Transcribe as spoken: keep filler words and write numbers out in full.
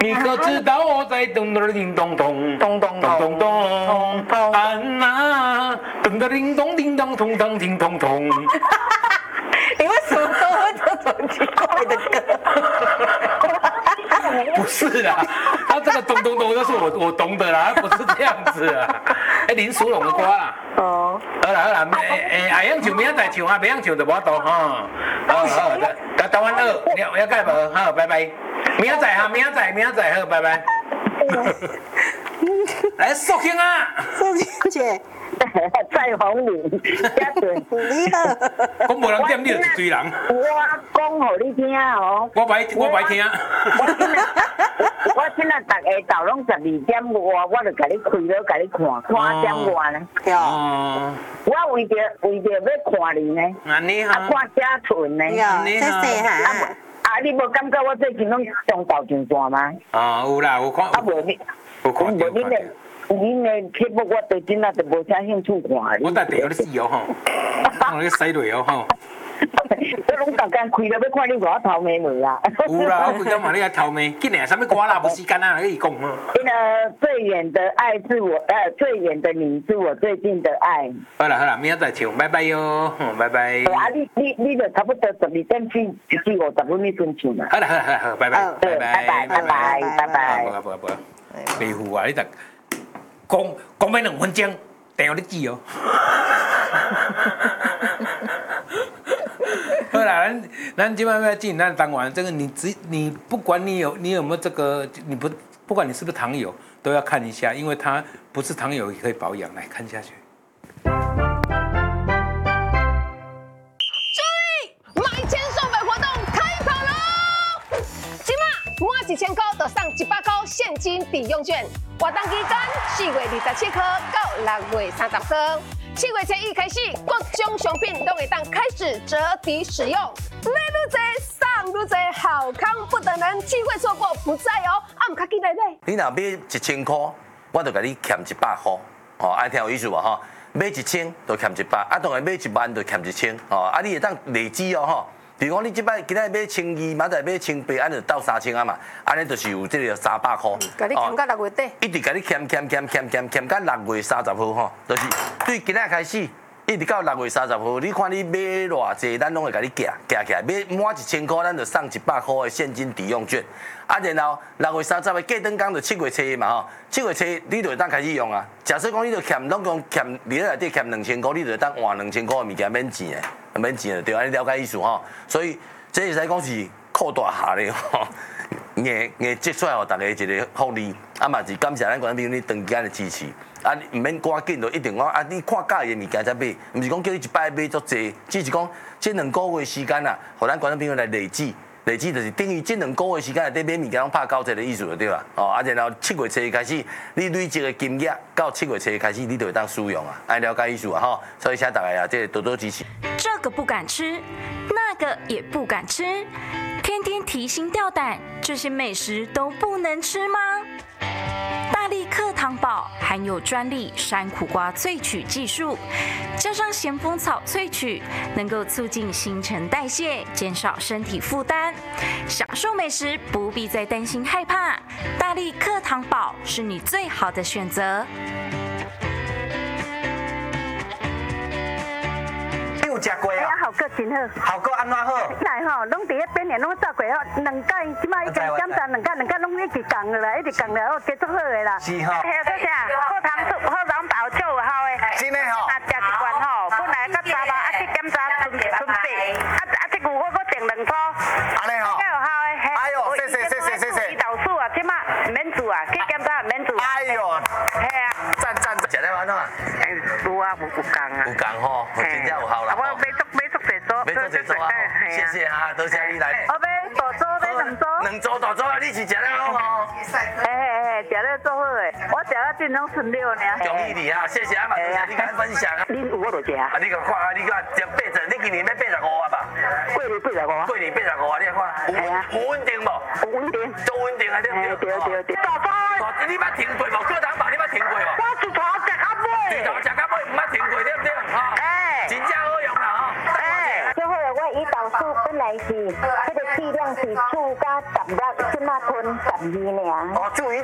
你可知道我在咚咚叮咚咚咚咚咚咚咚安娜咚咚叮咚叮咚咚咚叮咚咚。 你为什么都会这种奇怪的歌？ 不是啦，他这个咚咚咚就是我我懂的啦，不是这样子啊。哎，林淑荣的歌啦。哦。好啦好啦，诶诶，爱样唱明仔载唱啊，袂样唱就无法度吼。好好，台台湾二，了了解无？好，拜拜。明仔载哈，明仔载明仔载好，拜拜。来，素卿啊。 素卿姐。 蔡宏林，嘉纯， 你好。 我无人点你就一堆人。 我讲互你听哦。 我歹我歹听。 我今仔我今仔大下昼拢十二点外，我就甲你开了，甲你看，看点外呢。哦。我为着为着要看你呢。 啊你好。 啊看嘉纯呢。 你好，谢谢哈。 啊，你无感觉我最近拢上头上大吗？ 啊有啦，有看。啊无你， 有看到看到。 恁的节目我对真仔就无啥兴趣看。 我带地有你死哦吼，我你洗落哦吼。 我拢逐天开了要看你外头眉毛啦。 有啦，我规工嘛你来头眉，今年啥物歌啦？无时间啊，跟你讲哦。 那个最远的爱是我，呃，最远的你是我最近的爱。 好啦好啦，明仔再唱，拜拜哟，拜拜。 啊，你你你就差不多十二点至一至五十分你准唱啦。 好啦好啦好啦，拜拜拜拜拜拜拜拜拜拜。 无啊无啊无啊，袂赴啊，你逐讲讲要两分钟，定有你记哦。好啦，咱咱今晚要进咱当完这个，你只你不管你有你有没有这个，你不不管你是不是糖友，都要看一下，因为它不是糖友也可以保养。来看下去。 注意，买千送百活动开跑喽！今嘛满一千块就送一百块现金抵用券，活动期间四月二十七号到六月三十号。七月初一开始，各种商品都会当开始折抵使用，买愈多送愈多，好康不等人，机会错过不再哦！啊，唔卡记来买。 你若买一千块，我就甲你欠一百块，哦，爱听有意思无吼？买一千就欠一百，啊，当然买一万就欠一千，哦，啊，你会当累积哦吼。比如讲，你即摆今仔买千二，明仔买千八，安就到三千啊嘛，安尼就是有这个三百块。 甲你欠到六月底。 一直甲你欠欠欠欠欠欠到六月三十号吼，就是对今仔开始，一直到六月三十号，你看你买偌济，咱拢会甲你夹夹起来，买满一千块，咱就送一百块的现金抵用券。啊，然后六月三十的过灯工就七月初嘛吼，七月初你就会当开始用啊。假设讲你就欠拢讲欠，你内底欠两千块，你就会当换两千块的物件免钱的，免钱的对，安尼了解意思吼。所以这会使讲是扩大下咧吼，硬硬积出来互大家一个福利，啊嘛是感谢咱观众朋友你长时间的支持。啊，唔免赶紧就一定讲啊，你看介意的物件才买，唔是讲叫你一摆买足济，只是讲这两个月时间啊，互咱观众朋友来累积。累积就是等于这两个月时间内底买物件拢拍九折的意思就对啦。哦，啊，然后七月初开始，你累积的金额到七月初开始，你就会当使用啊，爱了解意思啊吼。所以请大家啊，这多多支持。 这个不敢吃，那个也不敢吃，天天提心吊胆，这些美食都不能吃吗？大力克糖宝含有专利山苦瓜萃取技术，加上咸丰草萃取，能够促进新陈代谢，减少身体负担，享受美食不必再担心害怕。大力克糖宝是你最好的选择。 有食过啊？ 效果真好。 效果安怎好？ 来吼，拢伫迄边年拢做过吼，两届即摆已经检查两届，两届拢一直降了啦，一直降了，哦，结束好个啦。 是吼。 还有个啥？好糖醋好糖包足有效的。 真的吼。 啊，食一罐吼，本来较三百，啊去检查剩剩八，啊啊这牛我搁订两箍。 安尼吼。 较有效的。 哎呦，谢谢谢谢谢谢。 胰岛素啊，即摆免做啊，去检查免做。 哎呦。 系啊。 赞赞赞。食了安怎？ 哎，有啊，有有降啊。 有降吼，真正有效啦。 我买足买足济组。 买足济组啊！谢谢啊，多谢你来。 我买大组，买两组。 两组大组啊，你是食了好吼？ 嘿嘿嘿，食了足好诶，我食了真拢顺溜呢。 恭喜你啊！谢谢啊，嘛，多谢你甲分享啊。 你有我就食。啊， 你甲看啊，你甲食八十，你今年要八十五啊吧？ 过年八十五啊。 过年八十五啊，你看有有稳定无？ 有稳定。 足稳定啊，对不对？ 对对对。大包。 大，你捌停过无？课堂房你捌停过无？ 我自头食到尾。 自头食到尾，唔捌停过，对不对？哈。哎。真正好用啦吼。 最后我胰岛素本来是，这个剂量是醋加十粒，即马加吞十二尔。 哦，注意